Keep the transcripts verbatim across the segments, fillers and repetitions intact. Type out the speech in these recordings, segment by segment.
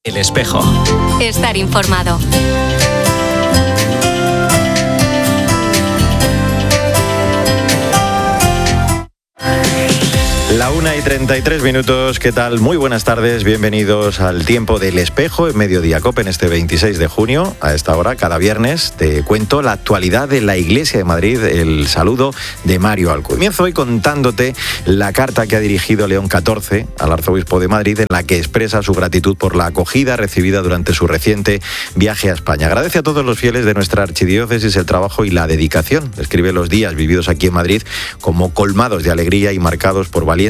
El Espejo. Estar informado. La una y treinta y tres minutos, ¿qué tal? Muy buenas tardes, bienvenidos al tiempo del Espejo en Mediodía Cope en este veintiséis de junio. A esta hora, cada viernes, te cuento la actualidad de la Iglesia de Madrid, el saludo de Mario Alcu. Comienzo hoy contándote la carta que ha dirigido León catorce al arzobispo de Madrid, en la que expresa su gratitud por la acogida recibida durante su reciente viaje a España. Agradece a todos los fieles de nuestra archidiócesis el trabajo y la dedicación. Describe los días vividos aquí en Madrid como colmados de alegría y marcados por valientes.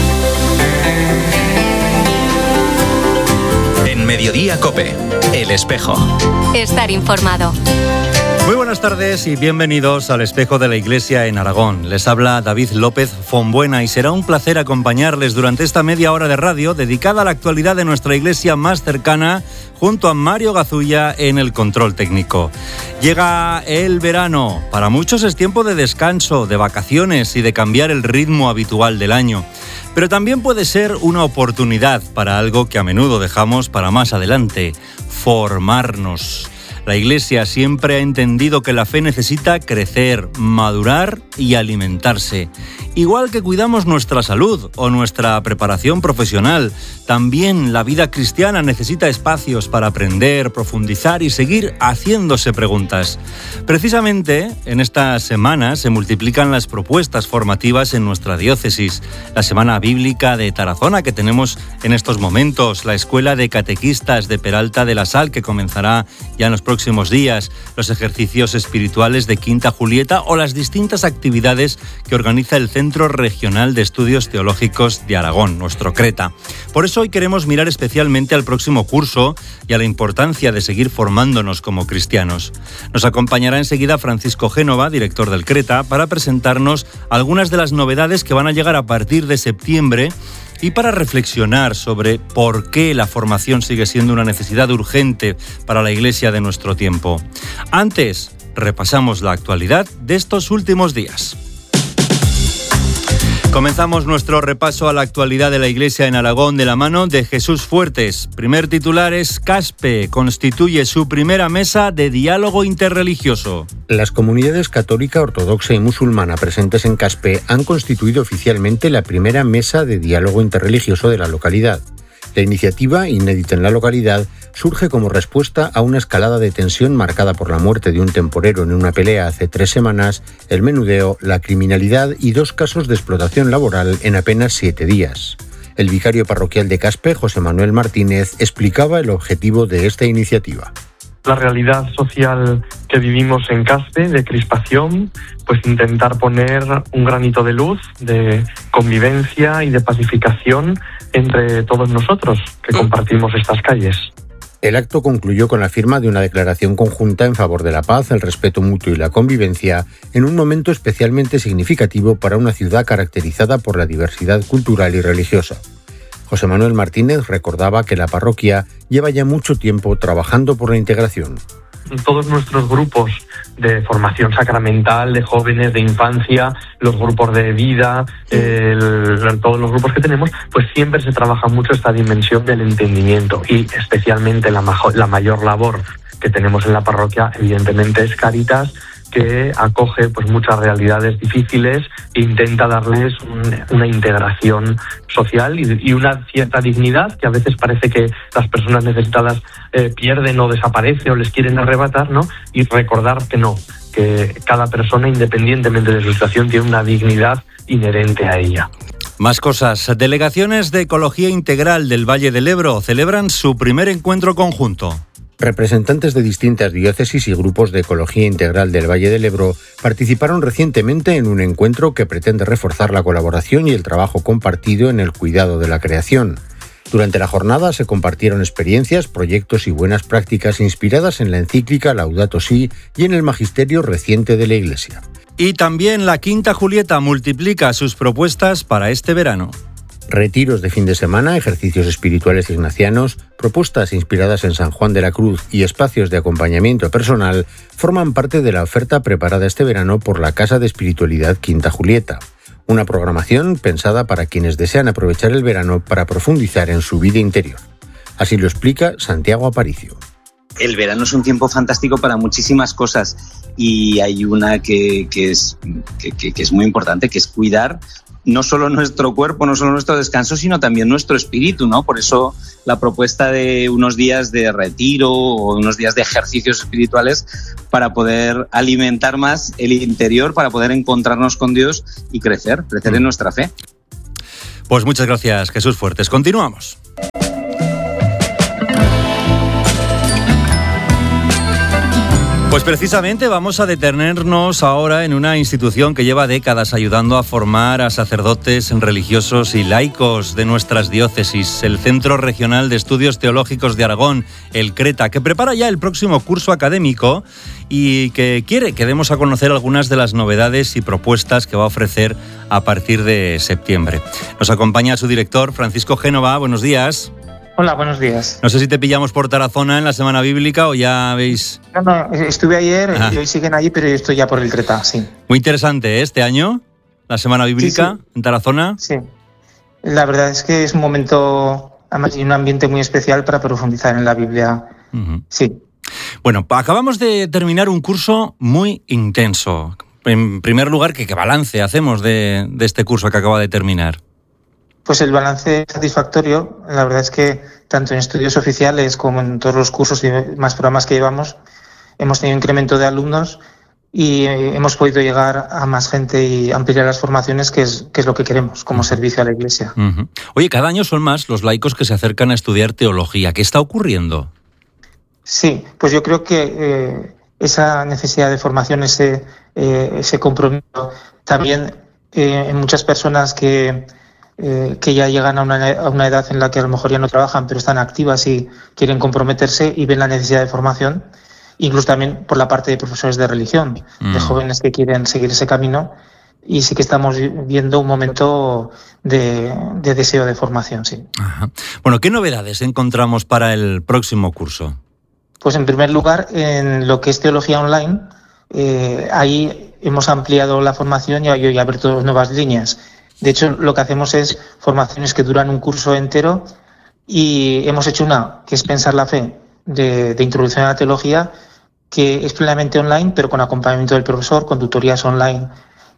En Mediodía Cope, El Espejo. Estar informado. Muy buenas tardes y bienvenidos al Espejo de la Iglesia en Aragón. Les habla David López Fonbuena y será un placer acompañarles durante esta media hora de radio dedicada a la actualidad de nuestra iglesia más cercana, junto a Mario Gazulla en el control técnico. Llega el verano. Para muchos es tiempo de descanso, de vacaciones y de cambiar el ritmo habitual del año. Pero también puede ser una oportunidad para algo que a menudo dejamos para más adelante: formarnos. La Iglesia siempre ha entendido que la fe necesita crecer, madurar y alimentarse. Igual que cuidamos nuestra salud o nuestra preparación profesional, también la vida cristiana necesita espacios para aprender, profundizar y seguir haciéndose preguntas. Precisamente, en esta semana se multiplican las propuestas formativas en nuestra diócesis. La Semana Bíblica de Tarazona, que tenemos en estos momentos, la Escuela de Catequistas de Peralta de la Sal, que comenzará ya en los próximos días, los ejercicios espirituales de Quinta Julieta o las distintas actividades que organiza el Centro Centro Regional de Estudios Teológicos de Aragón, nuestro CRETA. Por eso hoy queremos mirar especialmente al próximo curso y a la importancia de seguir formándonos como cristianos. Nos acompañará enseguida Francisco Génova, director del CRETA, para presentarnos algunas de las novedades que van a llegar a partir de septiembre y para reflexionar sobre por qué la formación sigue siendo una necesidad urgente para la Iglesia de nuestro tiempo. Antes, repasamos la actualidad de estos últimos días. Comenzamos nuestro repaso a la actualidad de la Iglesia en Aragón de la mano de Jesús Fuertes. Primer titular es: CASPE constituye su primera mesa de diálogo interreligioso. Las comunidades católica, ortodoxa y musulmana presentes en CASPE han constituido oficialmente la primera mesa de diálogo interreligioso de la localidad. La iniciativa, inédita en la localidad, surge como respuesta a una escalada de tensión marcada por la muerte de un temporero en una pelea hace tres semanas, el menudeo, la criminalidad y dos casos de explotación laboral en apenas siete días. El vicario parroquial de CASPE, José Manuel Martínez, explicaba el objetivo de esta iniciativa. La realidad social que vivimos en CASPE, de crispación, pues intentar poner un granito de luz, de convivencia y de pacificación entre todos nosotros que compartimos estas calles. El acto concluyó con la firma de una declaración conjunta en favor de la paz, el respeto mutuo y la convivencia, en un momento especialmente significativo para una ciudad caracterizada por la diversidad cultural y religiosa. José Manuel Martínez recordaba que la parroquia lleva ya mucho tiempo trabajando por la integración. Todos nuestros grupos de formación sacramental, de jóvenes, de infancia, los grupos de vida, el, todos los grupos que tenemos, pues siempre se trabaja mucho esta dimensión del entendimiento, y especialmente la, majo, la mayor labor que tenemos en la parroquia, evidentemente, es Cáritas, que acoge pues muchas realidades difíciles e intenta darles un, una integración social y, y una cierta dignidad que a veces parece que las personas necesitadas eh, pierden o desaparecen o les quieren arrebatar, ¿no? Y recordar que no, que cada persona, independientemente de su situación, tiene una dignidad inherente a ella. Más cosas. Delegaciones de Ecología Integral del Valle del Ebro celebran su primer encuentro conjunto. Representantes de distintas diócesis y grupos de ecología integral del Valle del Ebro participaron recientemente en un encuentro que pretende reforzar la colaboración y el trabajo compartido en el cuidado de la creación. Durante la jornada se compartieron experiencias, proyectos y buenas prácticas inspiradas en la encíclica Laudato Si y en el magisterio reciente de la Iglesia. Y también la Quinta Julieta multiplica sus propuestas para este verano. Retiros de fin de semana, ejercicios espirituales ignacianos, propuestas inspiradas en San Juan de la Cruz y espacios de acompañamiento personal forman parte de la oferta preparada este verano por la Casa de Espiritualidad Quinta Julieta. Una programación pensada para quienes desean aprovechar el verano para profundizar en su vida interior. Así lo explica Santiago Aparicio. El verano es un tiempo fantástico para muchísimas cosas y hay una que, que, es, que, que, que es muy importante, que es cuidar no solo nuestro cuerpo, no solo nuestro descanso, sino también nuestro espíritu, ¿no? Por eso la propuesta de unos días de retiro o unos días de ejercicios espirituales para poder alimentar más el interior, para poder encontrarnos con Dios y crecer, crecer en nuestra fe. Pues muchas gracias, Jesús Fuertes. Continuamos. Pues precisamente vamos a detenernos ahora en una institución que lleva décadas ayudando a formar a sacerdotes, religiosos y laicos de nuestras diócesis, el Centro Regional de Estudios Teológicos de Aragón, el CRETA, que prepara ya el próximo curso académico y que quiere que demos a conocer algunas de las novedades y propuestas que va a ofrecer a partir de septiembre. Nos acompaña su director, Francisco Génova. Buenos días. Hola, buenos días. No sé si te pillamos por Tarazona en la Semana Bíblica o ya veis... No, no, estuve ayer ah. y hoy siguen allí, pero yo estoy ya por el CRETA, sí. Muy interesante, ¿eh? Este año, la Semana Bíblica sí, sí. en Tarazona. Sí, la verdad es que es un momento, además, y un ambiente muy especial para profundizar en la Biblia. Uh-huh. Sí. Bueno, acabamos de terminar un curso muy intenso. En primer lugar, ¿qué, qué balance hacemos de, de este curso que acaba de terminar? Pues el balance es satisfactorio. La verdad es que tanto en estudios oficiales como en todos los cursos y más programas que llevamos, hemos tenido incremento de alumnos y hemos podido llegar a más gente y ampliar las formaciones, que es, que es lo que queremos como servicio a la Iglesia. Uh-huh. Oye, cada año son más los laicos que se acercan a estudiar teología. ¿Qué está ocurriendo? Sí, pues yo creo que eh, esa necesidad de formación, ese, eh, ese compromiso, también eh, en muchas personas que... Eh, que ya llegan a una, a una edad en la que a lo mejor ya no trabajan, pero están activas y quieren comprometerse y ven la necesidad de formación, incluso también por la parte de profesores de religión, mm. de jóvenes que quieren seguir ese camino, y sí que estamos viendo un momento de, de deseo de formación, sí. Ajá. Bueno, ¿qué novedades encontramos para el próximo curso? Pues en primer lugar, en lo que es teología online, eh, ahí hemos ampliado la formación y hay abierto nuevas líneas. De hecho, lo que hacemos es formaciones que duran un curso entero y hemos hecho una, que es Pensar la Fe, de, de introducción a la teología, que es plenamente online, pero con acompañamiento del profesor, con tutorías online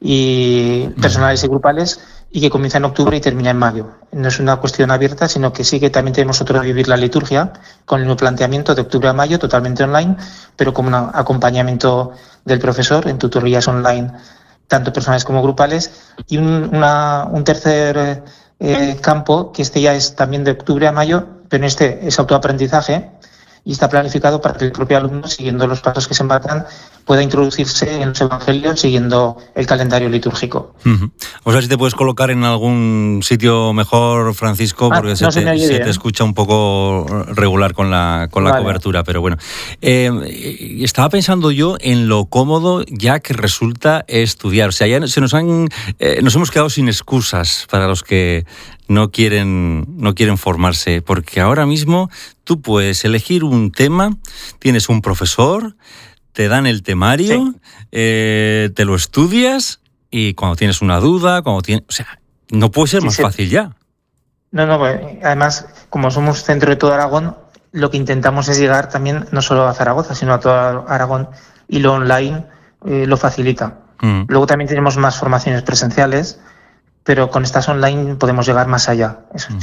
y personales y grupales, y que comienza en octubre y termina en mayo. No es una cuestión abierta, sino que sí que también tenemos otro Vivir la Liturgia, con el mismo planteamiento de octubre a mayo, totalmente online, pero con un acompañamiento del profesor en tutorías online, tanto personales como grupales, y un, una, un tercer eh, campo, que este ya es también de octubre a mayo, pero este es autoaprendizaje y está planificado para que el propio alumno, siguiendo los pasos que se embarcan, pueda introducirse en los evangelios siguiendo el calendario litúrgico. Uh-huh. O sea, si te puedes colocar en algún sitio mejor, Francisco, porque ah, se, no se, te, se, se te escucha un poco regular con la, con la vale. cobertura, pero bueno. Eh, estaba pensando yo en lo cómodo ya que resulta estudiar. O sea, ya se nos han, eh, nos hemos quedado sin excusas para los que no quieren, no quieren formarse, porque ahora mismo tú puedes elegir un tema, tienes un profesor, te dan el temario, sí. eh, te lo estudias y cuando tienes una duda, cuando tienes, o sea, no puede ser sí, más sí. fácil ya. No, no, además, como somos centro de todo Aragón, lo que intentamos es llegar también no solo a Zaragoza, sino a todo Aragón, y lo online eh, lo facilita. Mm. Luego también tenemos más formaciones presenciales, pero con estas online podemos llegar más allá. Eso